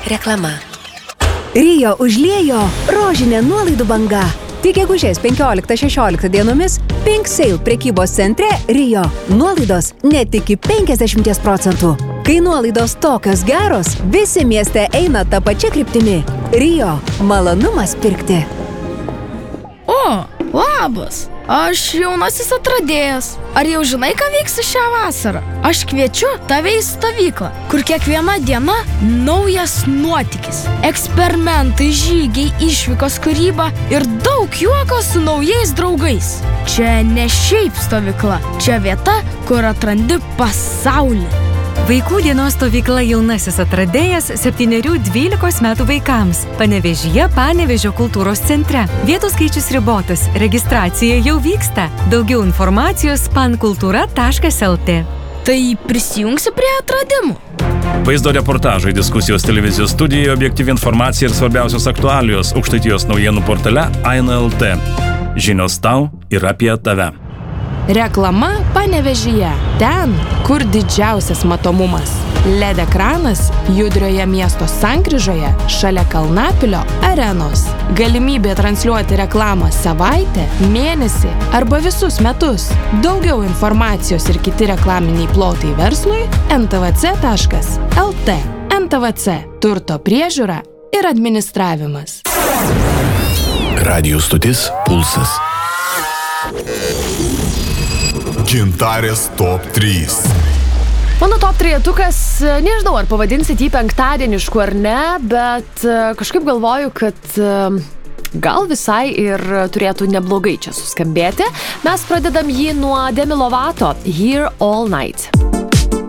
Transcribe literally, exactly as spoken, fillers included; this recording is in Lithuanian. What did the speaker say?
Reklama. Rio užliejo rožinė nuolaidų banga. Tik gegužės penkioliktą šešioliktą dienomis Pink Sale prekybos centre Rio. Nuolaidos net iki penkiasdešimt procentų. Kai nuolaidos tokios geros, visi mieste eina tą pačią kryptimi. Rio. Malonumas pirkti. O, labas. Aš jaunasis atradėjas. Ar jau žinai, ką vyksi šią vasarą? Aš kviečiu tave į stovyklą, kur kiekviena diena naujas nuotykis. Eksperimentai, žygiai, išvykos, kūryba ir daug juoko su naujais draugais. Čia ne šiaip stovykla, čia vieta, kur atrandi pasaulį. Vaikų dienos stovykla jaunasis atradėjas septynerių dvylikos metų vaikams. Panevėžyje Panevėžio kultūros centre. Vietų skaičius ribotas. Registracija jau vyksta. Daugiau informacijos pankultūra taškas lt. Tai prisijungsi prie atradimų. Vaizdo reportažai, diskusijos televizijos studijoje, objektyvi informacija ir svarbiausios aktualijos Aukštaitijos naujienų portale Aina taškas lt. Žinios tau ir apie tave. Reklama Panevėžyje. Ten, kur didžiausias matomumas. L E D ekranas judrioje miesto sankryžoje šalia Kalnapilio arenos. Galimybė transliuoti reklamą savaitę, mėnesį arba visus metus. Daugiau informacijos ir kiti reklaminiai plotai verslui en te ve ce taškas el te. en te ve ce. Turto priežiūra ir administravimas. Radijo stotis Pulsas. Gintarės top trys. Mano top trejetukas, nežinau, ar pavadinsit jį penktadienišku ar ne, bet kažkaip galvoju, kad gal visai ir turėtų neblogai čia suskambėti. Mes pradedam jį nuo Demi Lovato, Here All Night.